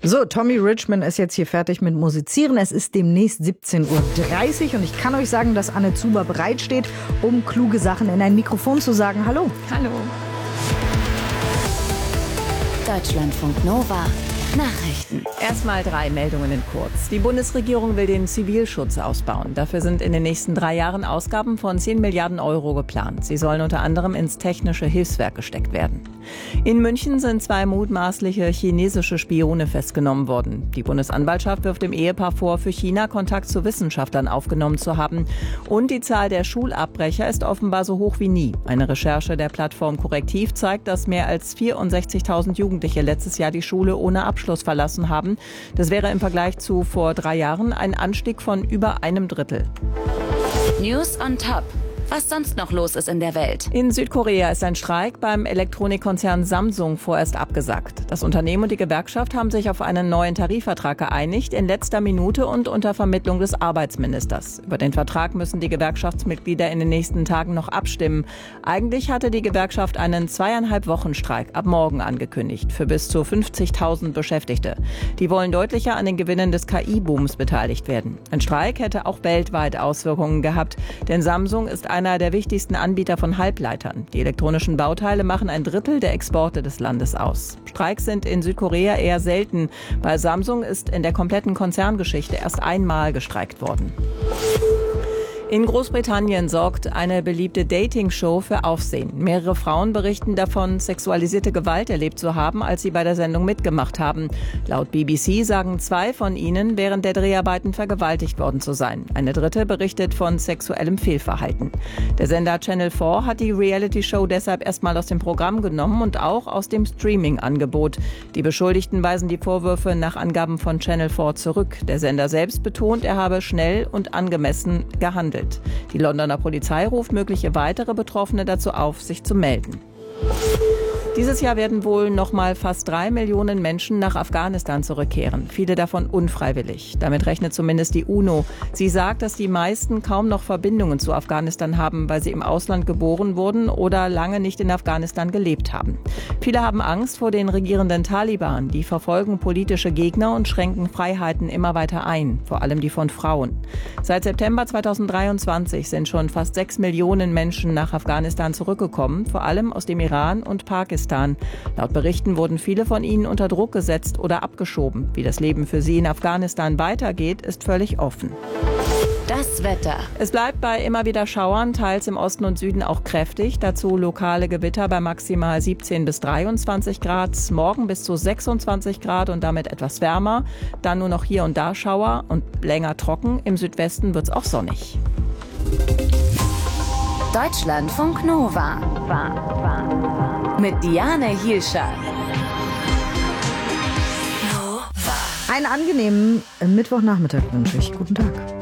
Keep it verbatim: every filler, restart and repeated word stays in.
So, Tommy Richman ist jetzt hier fertig mit Musizieren. Es ist demnächst siebzehn Uhr dreißig und ich kann euch sagen, dass Anne Zuber bereitsteht, um kluge Sachen in ein Mikrofon zu sagen. Hallo. Hallo. Deutschlandfunk Nova. Nachrichten. Erstmal drei Meldungen in kurz. Die Bundesregierung will den Zivilschutz ausbauen. Dafür sind in den nächsten drei Jahren Ausgaben von zehn Milliarden Euro geplant. Sie sollen unter anderem ins technische Hilfswerk gesteckt werden. In München sind zwei mutmaßliche chinesische Spione festgenommen worden. Die Bundesanwaltschaft wirft dem Ehepaar vor, für China Kontakt zu Wissenschaftlern aufgenommen zu haben. Und die Zahl der Schulabbrecher ist offenbar so hoch wie nie. Eine Recherche der Plattform Korrektiv zeigt, dass mehr als vierundsechzigtausend Jugendliche letztes Jahr die Schule ohne Abschluss verlassen haben. Das wäre im Vergleich zu vor drei Jahren ein Anstieg von über einem Drittel. News on Top. Was sonst noch los ist in der Welt. In Südkorea ist ein Streik beim Elektronikkonzern Samsung vorerst abgesagt. Das Unternehmen und die Gewerkschaft haben sich auf einen neuen Tarifvertrag geeinigt, in letzter Minute und unter Vermittlung des Arbeitsministers. Über den Vertrag müssen die Gewerkschaftsmitglieder in den nächsten Tagen noch abstimmen. Eigentlich hatte die Gewerkschaft einen zweieinhalb Wochen Streik ab morgen angekündigt für bis zu fünfzigtausend Beschäftigte. Die wollen deutlicher an den Gewinnen des K I-Booms beteiligt werden. Ein Streik hätte auch weltweit Auswirkungen gehabt, denn Samsung ist ein einer der wichtigsten Anbieter von Halbleitern. Die elektronischen Bauteile machen ein Drittel der Exporte des Landes aus. Streiks sind in Südkorea eher selten. Bei Samsung ist in der kompletten Konzerngeschichte erst einmal gestreikt worden. In Großbritannien sorgt eine beliebte Dating-Show für Aufsehen. Mehrere Frauen berichten davon, sexualisierte Gewalt erlebt zu haben, als sie bei der Sendung mitgemacht haben. Laut B B C sagen zwei von ihnen, während der Dreharbeiten vergewaltigt worden zu sein. Eine dritte berichtet von sexuellem Fehlverhalten. Der Sender Channel vier hat die Reality-Show deshalb erstmal aus dem Programm genommen und auch aus dem Streaming-Angebot. Die Beschuldigten weisen die Vorwürfe nach Angaben von Channel vier zurück. Der Sender selbst betont, er habe schnell und angemessen gehandelt. Die Londoner Polizei ruft mögliche weitere Betroffene dazu auf, sich zu melden. Dieses Jahr werden wohl noch mal fast drei Millionen Menschen nach Afghanistan zurückkehren. Viele davon unfreiwillig. Damit rechnet zumindest die UNO. Sie sagt, dass die meisten kaum noch Verbindungen zu Afghanistan haben, weil sie im Ausland geboren wurden oder lange nicht in Afghanistan gelebt haben. Viele haben Angst vor den regierenden Taliban. Die verfolgen politische Gegner und schränken Freiheiten immer weiter ein, vor allem die von Frauen. Seit September zweitausenddreiundzwanzig sind schon fast sechs Millionen Menschen nach Afghanistan zurückgekommen, vor allem aus dem Iran und Pakistan. Laut Berichten wurden viele von ihnen unter Druck gesetzt oder abgeschoben. Wie das Leben für sie in Afghanistan weitergeht, ist völlig offen. Das Wetter. Es bleibt bei immer wieder Schauern, teils im Osten und Süden auch kräftig. Dazu lokale Gewitter bei maximal siebzehn bis dreiundzwanzig Grad. Morgen bis zu sechsundzwanzig Grad und damit etwas wärmer. Dann nur noch hier und da Schauer und länger trocken. Im Südwesten wird es auch sonnig. Deutschlandfunk Nova. Mit Diane Hielscher. Einen angenehmen Mittwochnachmittag wünsche ich. Guten Tag.